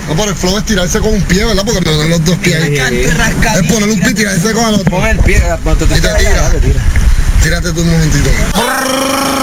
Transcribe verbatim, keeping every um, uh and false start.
No, por el flow es tirarse con un pie, ¿verdad? Porque poner los dos pies ahí. Es poner un pie y tirarse con el otro. Pon el pie, cuando te Y te tira, tira. te tira. Tírate tú un momentito.